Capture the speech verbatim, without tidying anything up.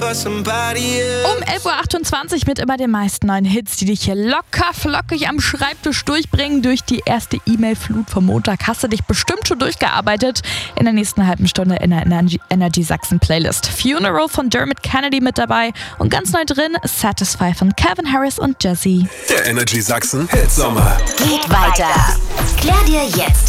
Um elf Uhr achtundzwanzig mit immer den meisten neuen Hits, die dich hier locker flockig am Schreibtisch durchbringen. Durch die erste E-Mail-Flut vom Montag hast du dich bestimmt schon durchgearbeitet. In der nächsten halben Stunde in der Energy, Energy Sachsen Playlist. Funeral von Dermot Kennedy mit dabei und ganz neu drin Satisfy von Calvin Harris und Jazzy. Der Energy Sachsen Hitsommer Geht weiter. Klär dir jetzt